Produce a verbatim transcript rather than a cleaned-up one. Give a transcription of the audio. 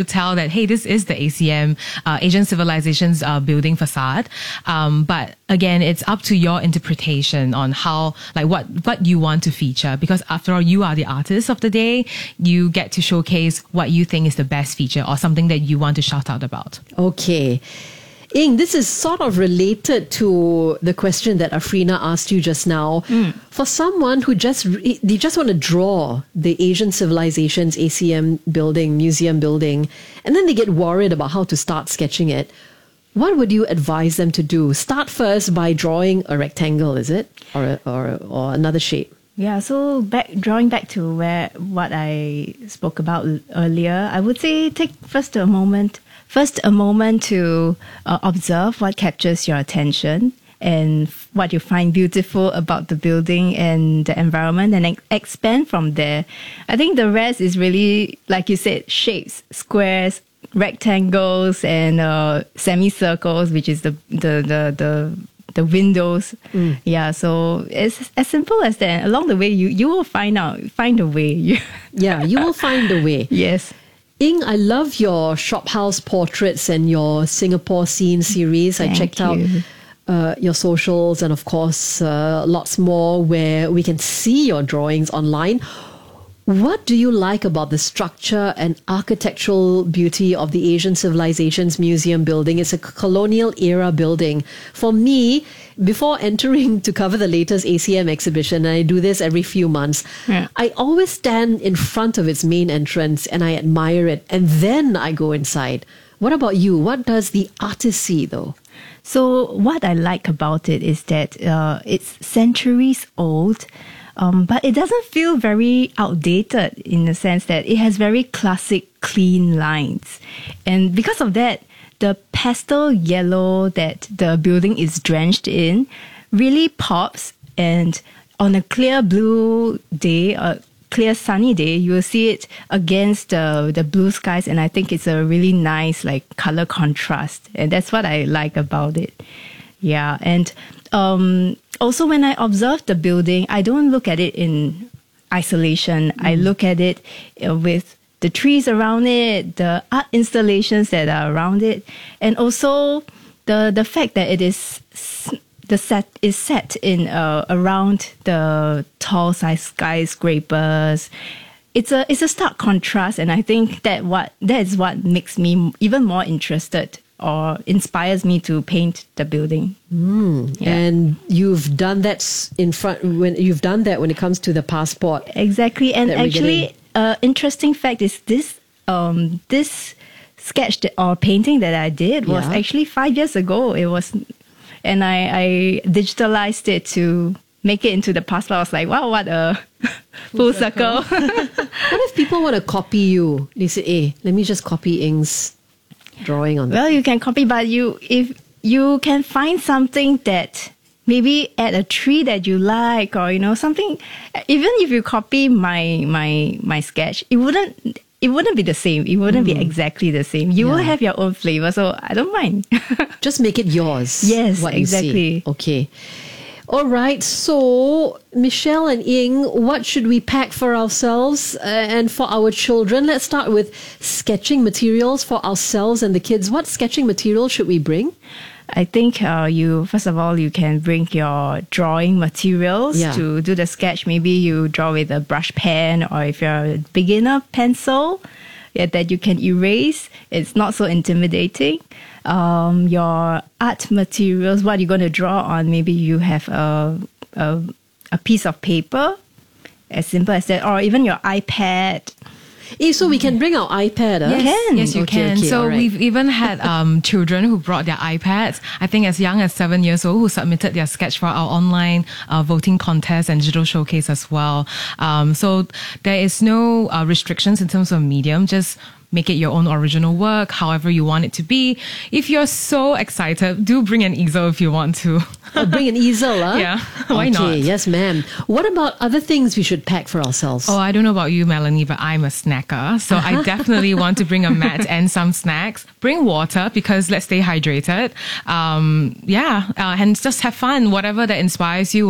tell that, hey, this is the A C M, uh, Asian Civilizations uh, building facade. Um, but again, it's up to your interpretation on how, like what, what you want to feature, because after all, you are the artist of the day. You get to showcase what you think is the best feature or something that you want to shout out about. Okay. Ing, this is sort of related to the question that Afrina asked you just now. Mm. For someone who just, they just want to draw the Asian Civilizations A C M building, museum building, and then they get worried about how to start sketching it, what would you advise them to do? Start first by drawing a rectangle, is it? Or, a, or, or another shape? Yeah, so back drawing back to where what I spoke about earlier, I would say take first a moment First, a moment to uh, observe what captures your attention and what you find beautiful about the building and the environment, and ex- expand from there. I think the rest is really, like you said, shapes, squares, rectangles, and uh, semicircles, which is the the the the, the windows. Mm. Yeah, so it's as simple as that. Along the way, you you will find out, find a way. Yeah, you will find a way. Yes. Ing, I love your shophouse portraits and your Singapore scene series. Thank I checked you. out uh, your socials and, of course, uh, lots more where we can see your drawings online. What do you like about the structure and architectural beauty of the Asian Civilizations Museum building? It's a colonial era building. For me, before entering to cover the latest A C M exhibition, and I do this every few months, yeah. I always stand in front of its main entrance and I admire it, and then I go inside. What about you? What does the artist see, though? So what I like about it is that uh, it's centuries old. Um, but it doesn't feel very outdated in the sense that it has very classic, clean lines. And because of that, the pastel yellow that the building is drenched in really pops. And on a clear blue day, a clear sunny day, you will see it against the, the blue skies. And I think it's a really nice like color contrast. And that's what I like about it. Yeah. And um, also when I observe the building, I don't look at it in isolation. Mm. I look at it uh, with the trees around it, the art installations that are around it, and also the the fact that it is the set is set in uh, around the tall size skyscrapers. It's a it's a stark contrast, and I think that what that is what makes me even more interested or inspires me to paint the building. Mm. Yeah. And you've done that in front when you've done that when it comes to the passport. Exactly, and actually, uh, interesting fact is this um, this sketch that, or painting that I did was yeah. actually five years ago. It was, and I, I digitalized it to make it into the passport. I was like, wow, what a full, full circle. circle. What if people want to copy you? They say, hey, let me just copy Ing's drawing on that. Well, you can copy, but you if you can find something that maybe add a tree that you like, or you know something. Even if you copy my my my sketch, it wouldn't it wouldn't be the same. It wouldn't mm. be exactly the same. You yeah. will have your own flavor, so I don't mind. Just make it yours. Yes, what exactly. You see. Okay. All right, so Michelle and Ing, what should we pack for ourselves uh, and for our children? Let's start with sketching materials for ourselves and the kids. What sketching material should we bring? I think uh, you, first of all, you can bring your drawing materials yeah. to do the sketch. Maybe you draw with a brush pen, or if you're a beginner, pencil yeah, that you can erase. It's not so intimidating. Um, your art materials, what you're going to draw on, maybe you have a, a a piece of paper, as simple as that, or even your iPad. Eh, so we can bring our iPad, huh? Yes, can. yes, you okay, can. Okay, so right. we've even had um, children who brought their iPads, I think as young as seven years old, who submitted their sketch for our online uh, voting contest and digital showcase as well. Um, so there is no uh, restrictions in terms of medium, just make it your own original work, however you want it to be. If you're so excited, do bring an easel if you want to. Oh, bring an easel, huh? Yeah, why okay, not? Okay, yes, ma'am. What about other things we should pack for ourselves? Oh, I don't know about you, Melanie, but I'm a snacker. So I definitely want to bring a mat and some snacks. Bring water because let's stay hydrated. Um, yeah, uh, and just have fun. Whatever that inspires you,